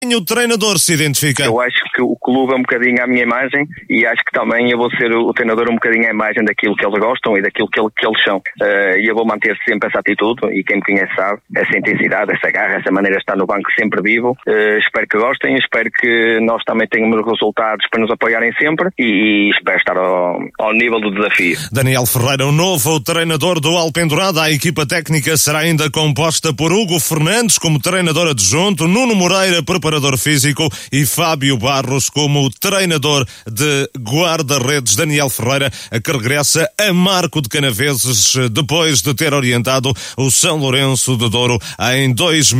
O treinador se identifica. Eu acho que o clube é um bocadinho à minha imagem e acho que também eu vou ser o treinador um bocadinho à imagem daquilo que eles gostam e daquilo que eles são. E eu vou manter sempre essa atitude e quem me conhece sabe, essa intensidade, essa garra, essa maneira de estar no banco sempre vivo. Espero que gostem, espero que nós também tenhamos resultados para nos apoiarem sempre e espero estar ao nível do desafio. Daniel Ferreira, o novo treinador do Alpendurada. A equipa técnica será ainda composta por Hugo Fernandes como treinador adjunto, Nuno Moreira, preparador físico, e Fábio Barros como treinador de guarda-redes. Daniel Ferreira, que regressa a Marco de Canaveses depois de ter orientado o São Lourenço de Douro em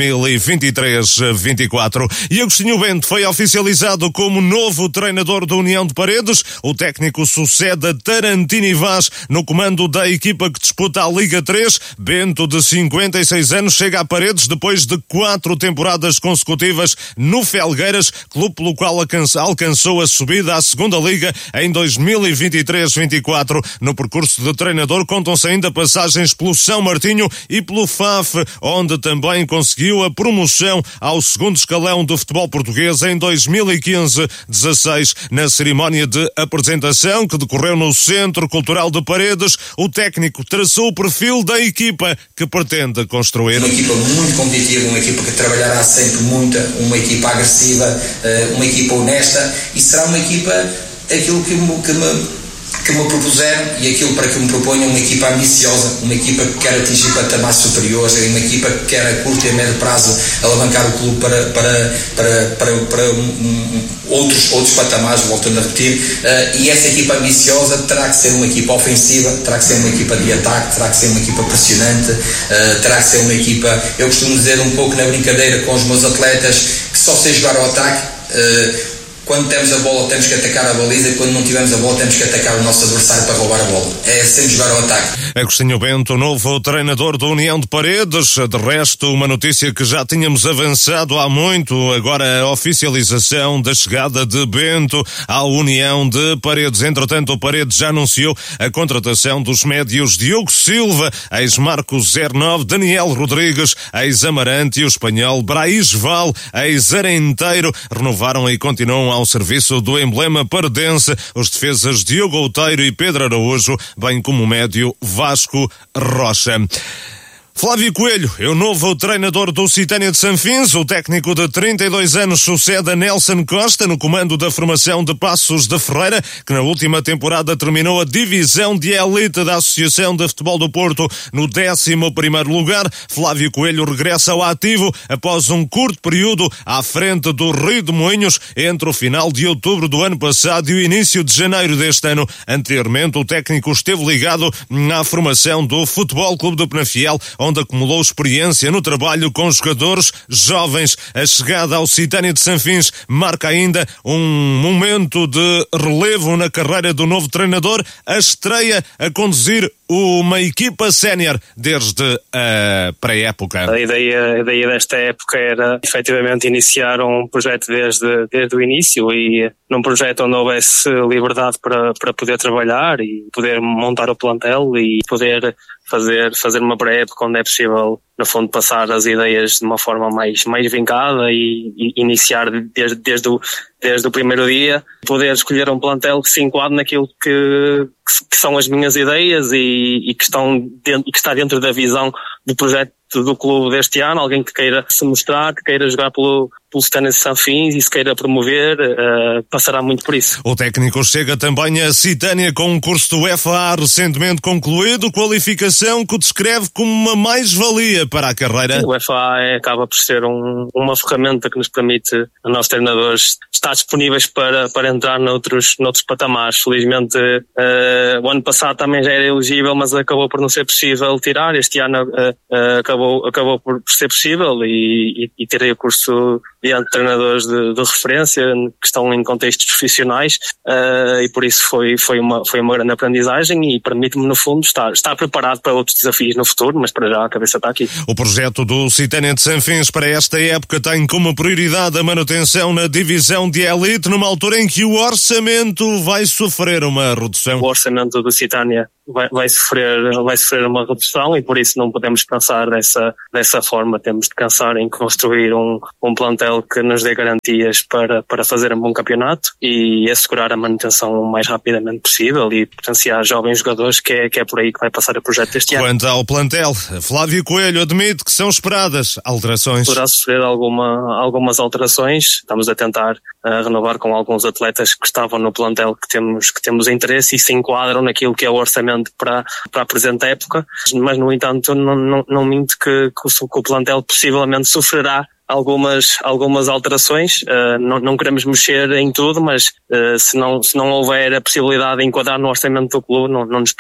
2023-24. E Agostinho Bento foi oficializado como novo treinador da União de Paredes. O técnico sucede a Tarantini Vaz no comando da equipa que disputa a Liga 3. Bento, de 56 anos, chega a Paredes depois de 4 temporadas consecutivas no Felgueiras, clube pelo qual alcançou a subida à segunda Liga em 2023-24. No percurso de treinador contam-se ainda passagens pelo São Martinho e pelo FAF, onde também conseguiu a promoção ao segundo escalão do futebol português em 2015-16. Na cerimónia de apresentação que decorreu no Centro Cultural de Paredes, o técnico traçou o perfil da equipa que pretende construir. Uma equipa muito competitiva, uma equipa que trabalhará sempre muito, uma equipa agressiva, uma equipa honesta, e será uma equipa, aquilo que me propuseram e aquilo para que me proponham, uma equipa ambiciosa, uma equipa que quer atingir patamares superiores, uma equipa que quer a curto e a médio prazo alavancar o clube para outros patamares, voltando a repetir, e essa equipa ambiciosa terá que ser uma equipa ofensiva, terá que ser uma equipa de ataque, terá que ser uma equipa pressionante, terá que ser uma equipa, eu costumo dizer um pouco na brincadeira com os meus atletas, que só sei jogar ao ataque. Quando temos a bola temos que atacar a baliza e quando não tivermos a bola temos que atacar o nosso adversário para roubar a bola. É sempre jogar ao ataque. Agostinho Bento, novo treinador da União de Paredes. De resto, uma notícia que já tínhamos avançado há muito, agora a oficialização da chegada de Bento à União de Paredes. Entretanto, o Paredes já anunciou a contratação dos médios Diogo Silva, ex-Marco 09, Daniel Rodrigues, ex-Amarante, e o espanhol Braís Val, ex-Arenteiro, renovaram e continuam ao serviço do emblema paredense os defesas Diogo Outeiro e Pedro Araújo, bem como o médio Vasco Rocha. Flávio Coelho é o novo treinador do Citânia de Sanfins. O técnico de 32 anos sucede a Nelson Costa no comando da formação de Passos de Ferreira, que na última temporada terminou a divisão de elite da Associação de Futebol do Porto no 11º lugar. Flávio Coelho regressa ao ativo após um curto período à frente do Rio de Moinhos entre o final de outubro do ano passado e o início de janeiro deste ano. Anteriormente, o técnico esteve ligado à formação do Futebol Clube do Penafiel, onde acumulou experiência no trabalho com jogadores jovens. A chegada ao Citânia de Sanfins marca ainda um momento de relevo na carreira do novo treinador, a estreia a conduzir uma equipa sénior desde a pré-época. A ideia desta época era efetivamente iniciar um projeto desde o início, e num projeto onde houvesse liberdade para poder trabalhar e poder montar o plantel e poder fazer uma pré-época onde é possível, no fundo, passar as ideias de uma forma mais vincada e iniciar desde o primeiro dia, poder escolher um plantel que se enquadre naquilo que são as minhas ideias e que está dentro da visão do projeto do clube deste ano, alguém que queira se mostrar, que queira jogar pelo Citânia de Sanfins e se queira promover, passará muito por isso. O técnico chega também a Citânia com um curso do FA recentemente concluído, qualificação que o descreve como uma mais-valia para a carreira. O FA acaba por ser uma ferramenta que nos permite, a nós treinadores, estar disponíveis para entrar noutros patamares. Felizmente, o ano passado também já era elegível, mas acabou por não ser possível tirar. Este ano acabou por ser possível e tirei o curso diante de treinadores de referência que estão em contextos profissionais, e por isso foi uma grande aprendizagem e permite-me, no fundo, estar preparado para outros desafios no futuro, mas para já a cabeça está aqui. O projeto do Citânia de Sanfins para esta época tem como prioridade a manutenção na divisão de elite, numa altura em que o orçamento vai sofrer uma redução. O orçamento do Citânia vai sofrer uma redução e por isso não podemos pensar dessa forma. Temos de pensar em construir um plantel que nos dê garantias para fazer um bom campeonato e assegurar a manutenção o mais rapidamente possível e potenciar jovens jogadores, que é por aí que vai passar o projeto deste ano. Quanto ao plantel, Flávio Coelho admite que são esperadas alterações. Poderá sofrer algumas alterações. Estamos a tentar renovar com alguns atletas que estavam no plantel que temos interesse e se enquadram naquilo que é o orçamento para a presente época, mas no entanto não minto que o plantel possivelmente sofrerá algumas alterações. Não queremos mexer em tudo, mas se não houver a possibilidade de enquadrar no orçamento do clube,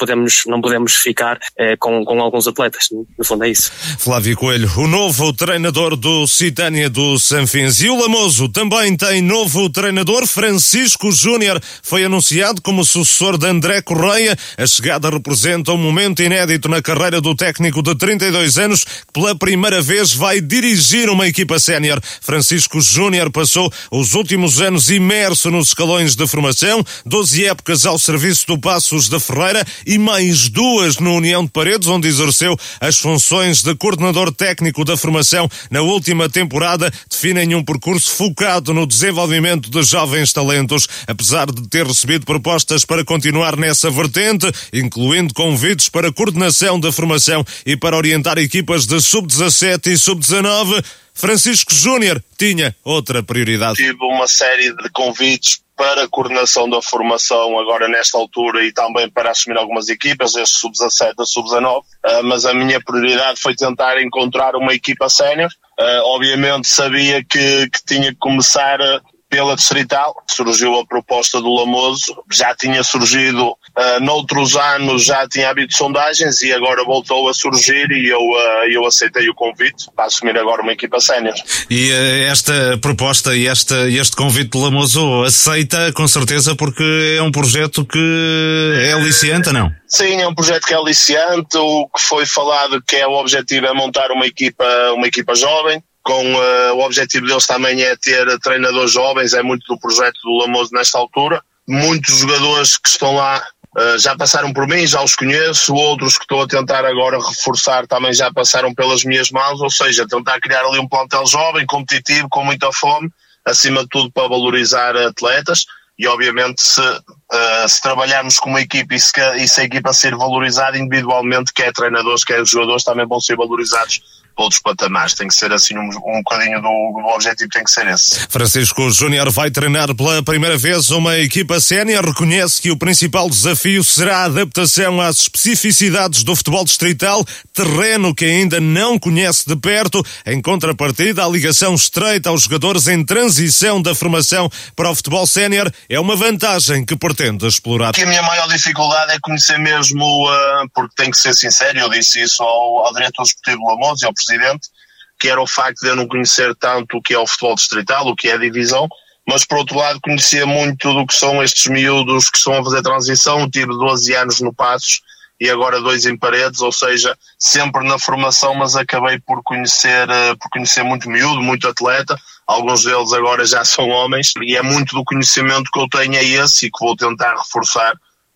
não podemos ficar com alguns atletas. No fundo é isso. Flávio Coelho, o novo treinador do Citânia do Sanfins. E o Lamoso também tem novo treinador. Francisco Júnior foi anunciado como sucessor de André Correia. A chegada representa um momento inédito na carreira do técnico de 32 anos, que pela primeira vez vai dirigir uma equipa sénior. Francisco Júnior passou os últimos anos imerso nos escalões de formação, 12 épocas ao serviço do Passos de Ferreira e mais 2 no União de Paredes, onde exerceu as funções de coordenador técnico da formação. Na última temporada definem um percurso focado no desenvolvimento de jovens talentos. Apesar de ter recebido propostas para continuar nessa vertente, incluindo convites para coordenação da formação e para orientar equipas de sub-17 e sub-19, Francisco Júnior tinha outra prioridade. Tive uma série de convites para a coordenação da formação agora nesta altura e também para assumir algumas equipas, este sub-17 e sub-19, mas a minha prioridade foi tentar encontrar uma equipa sénior. Obviamente sabia que tinha que começar pela Distrital. Surgiu a proposta do Lamoso, já tinha surgido noutros anos, já tinha havido sondagens e agora voltou a surgir e eu aceitei o convite para assumir agora uma equipa sénior. E esta proposta e este convite do Lamoso aceita com certeza, porque é um projeto que é aliciante, não? Sim, é um projeto que é aliciante. O que foi falado que é o objetivo é montar uma equipa jovem. O objetivo deles também é ter treinadores jovens, é muito do projeto do Lamoso nesta altura. Muitos jogadores que estão lá já passaram por mim, já os conheço, outros que estou a tentar agora reforçar também já passaram pelas minhas mãos, ou seja, tentar criar ali um plantel jovem, competitivo, com muita fome, acima de tudo para valorizar atletas. E obviamente se trabalharmos com uma equipa e se a equipa ser valorizada individualmente, quer treinadores, quer jogadores, também vão ser valorizados para outros patamares. Tem que ser assim um bocadinho do objetivo, tem que ser esse. Francisco Júnior vai treinar pela primeira vez uma equipa sénior. Reconhece que o principal desafio será a adaptação às especificidades do futebol distrital, terreno que ainda não conhece de perto. Em contrapartida, a ligação estreita aos jogadores em transição da formação para o futebol sénior é uma vantagem que pretende explorar. Aqui a minha maior dificuldade é conhecer mesmo, porque tenho que ser sincero, eu disse isso ao diretor esportivo Lamoso e ao presidente, que era o facto de eu não conhecer tanto o que é o futebol distrital, o que é a divisão, mas por outro lado conhecia muito do que são estes miúdos que estão a fazer transição. Tive 12 anos no Passos e agora 2 em Paredes, ou seja, sempre na formação, mas acabei por conhecer muito miúdo, muito atleta. Alguns deles agora já são homens e é muito do conhecimento que eu tenho é esse e que vou tentar reforçar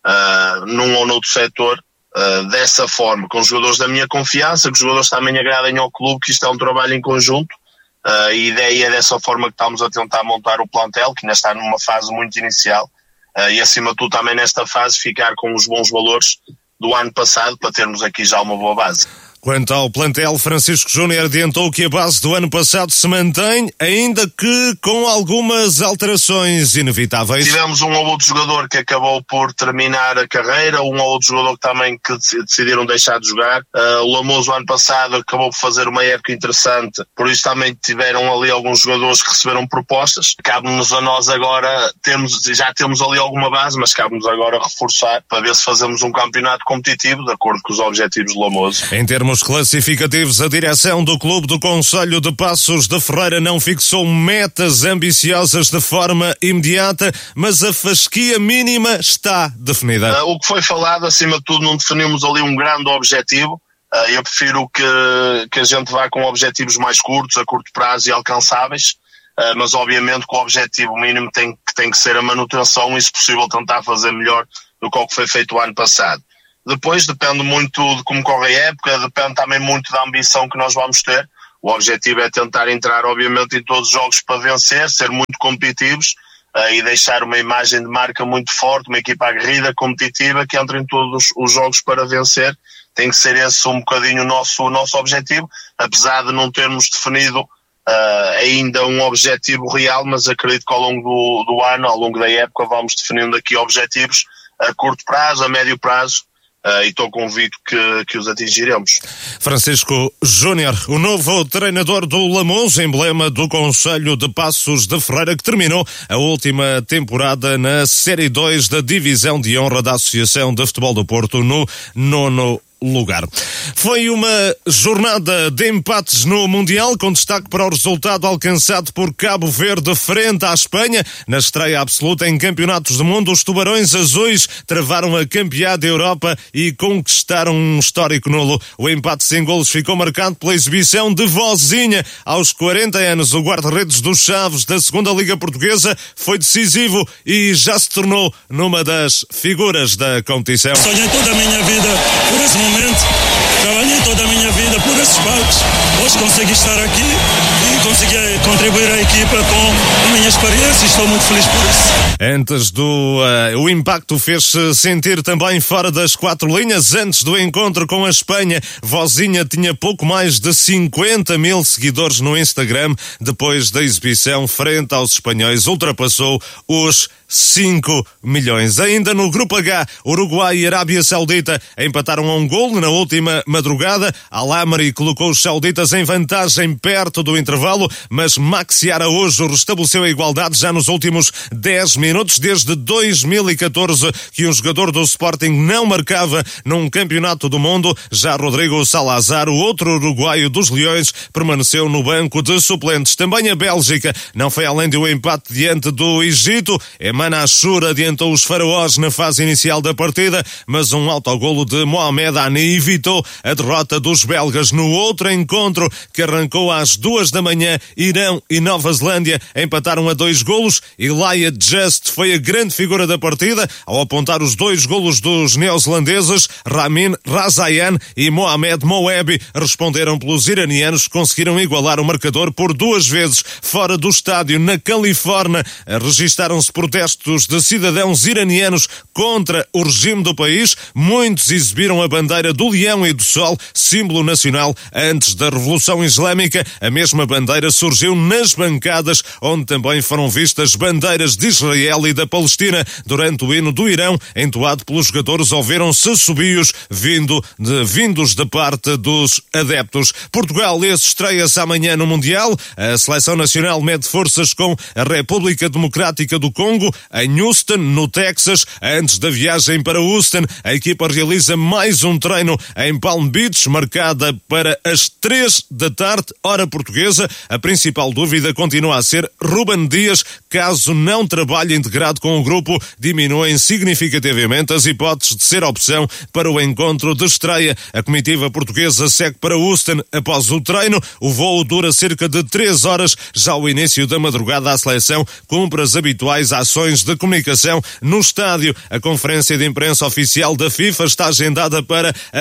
num ou noutro setor. Dessa forma, com jogadores da minha confiança, que os jogadores também agradem ao clube, que isto é um trabalho em conjunto. A ideia é dessa forma que estamos a tentar montar o plantel, que ainda está numa fase muito inicial, e acima de tudo também nesta fase ficar com os bons valores do ano passado para termos aqui já uma boa base. Quanto ao plantel, Francisco Júnior adiantou que a base do ano passado se mantém, ainda que com algumas alterações inevitáveis. Tivemos um ou outro jogador que acabou por terminar a carreira, um ou outro jogador também que decidiram deixar de jogar. O Lamoso ano passado acabou por fazer uma época interessante, por isso também tiveram ali alguns jogadores que receberam propostas. Cabe-nos a nós agora, já temos ali alguma base, mas cabe-nos agora reforçar para ver se fazemos um campeonato competitivo de acordo com os objetivos do Lamoso. Em termos classificativos, a direção do clube do Concelho de Passos de Ferreira não fixou metas ambiciosas de forma imediata, mas a fasquia mínima está definida. O que foi falado, acima de tudo, não definimos ali um grande objetivo. Eu prefiro que a gente vá com objetivos mais curtos, a curto prazo e alcançáveis, mas obviamente que o objetivo mínimo tem que ser a manutenção e, se possível, tentar fazer melhor do que o que foi feito o ano passado. Depois depende muito de como corre a época, depende também muito da ambição que nós vamos ter. O objetivo é tentar entrar, obviamente, em todos os jogos para vencer, ser muito competitivos e deixar uma imagem de marca muito forte, uma equipa aguerrida, competitiva, que entra em todos os jogos para vencer. Tem que ser esse um bocadinho o nosso objetivo, apesar de não termos definido ainda um objetivo real, mas acredito que ao longo do ano, ao longo da época, vamos definindo aqui objetivos a curto prazo, a médio prazo, e estou convicto que os atingiremos. Francisco Júnior, o novo treinador do Lamouze, emblema do Concelho de Passos de Ferreira, que terminou a última temporada na Série 2 da Divisão de Honra da Associação de Futebol do Porto, no 9º lugar. Foi uma jornada de empates no Mundial, com destaque para o resultado alcançado por Cabo Verde frente à Espanha. Na estreia absoluta em campeonatos do mundo, os Tubarões Azuis travaram a campeã da Europa e conquistaram um histórico nulo. O empate sem golos ficou marcado pela exibição de Vozinha. Aos 40 anos, o guarda-redes dos Chaves da 2ª Liga Portuguesa foi decisivo e já se tornou numa das figuras da competição. Sonhei toda a minha vida por esse momento, trabalhei toda a minha vida por esses palcos. Hoje consegui estar aqui e consegui contribuir à equipa com a minha experiência e estou muito feliz por isso. Antes o impacto fez-se sentir também fora das 4 linhas. Antes do encontro com a Espanha, Vozinha tinha pouco mais de 50 mil seguidores no Instagram. Depois da exibição frente aos espanhóis, ultrapassou os 5 milhões. Ainda no Grupo H, Uruguai e Arábia Saudita empataram a um golo na última madrugada. Al-Amri colocou os sauditas em vantagem perto do intervalo, mas Maxi Araújo restabeleceu a igualdade já nos últimos 10 minutos. Desde 2014 que um jogador do Sporting não marcava num campeonato do mundo. Já Rodrigo Salazar, o outro uruguaio dos Leões, permaneceu no banco de suplentes. Também a Bélgica não foi além de um empate diante do Egito. Manashur adiantou os faraós na fase inicial da partida, mas um autogolo de Mohamed Ani evitou a derrota dos belgas. No outro encontro, que arrancou às 2 da manhã, Irão e Nova Zelândia empataram a 2 golos. Elijah Just foi a grande figura da partida ao apontar os 2 golos dos neozelandeses. Ramin Razayan e Mohamed Moebi responderam pelos iranianos, que conseguiram igualar o marcador por 2 vezes. Fora do estádio, na Califórnia, registaram-se protestos de cidadãos iranianos contra o regime do país. Muitos exibiram a bandeira do leão e do sol, símbolo nacional antes da Revolução Islâmica. A mesma bandeira surgiu nas bancadas, onde também foram vistas bandeiras de Israel e da Palestina. Durante o hino do Irão, entoado pelos jogadores, ouviram-se assobios vindos da parte dos adeptos. Portugal estreia-se amanhã no Mundial. A seleção nacional mede forças com a República Democrática do Congo, em Houston, no Texas. Antes da viagem para Houston, a equipa realiza mais um treino em Palm Beach, marcada para as 3 da tarde, hora portuguesa. A principal dúvida continua a ser Ruben Dias. Caso não trabalhe integrado com o grupo, diminuem significativamente as hipóteses de ser opção para o encontro de estreia. A comitiva portuguesa segue para Houston após o treino. O voo dura cerca de 3 horas. Já ao início da madrugada, a seleção cumpre as habituais ações de comunicação no estádio. A conferência de imprensa oficial da FIFA está agendada para a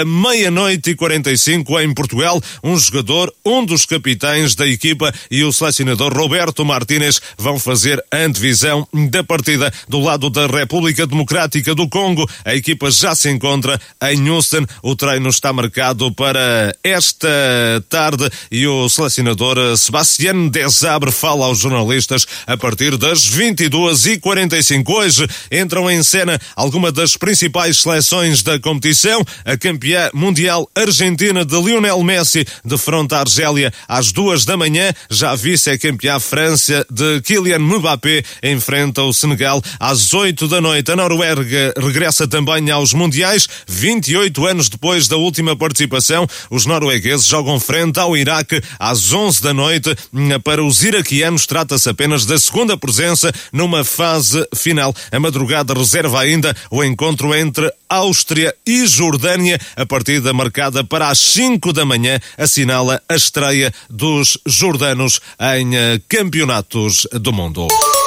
00:45 em Portugal. Um jogador, um dos capitães da equipa e o selecionador Roberto Martínez vão fazer a antevisão da partida. Do lado da República Democrática do Congo, a equipa já se encontra em Houston. O treino está marcado para esta tarde e o selecionador Sebastián Desabre fala aos jornalistas a partir das 22h45. Hoje entram em cena algumas das principais seleções da competição. A campeã mundial argentina de Lionel Messi defronta a Argélia às 2 da manhã. Já a vice-campeã França de Kylian Mbappé enfrenta o Senegal às 8 da noite. A Noruega regressa também aos mundiais. 28 anos depois da última participação, os noruegueses jogam frente ao Iraque às 11 da noite. Para os iraquianos, trata-se apenas da segunda presença numa fase final. A madrugada reserva ainda o encontro entre Áustria e Jordânia. A partida marcada para as 5 da manhã assinala a estreia dos jordanos em campeonatos do mundo.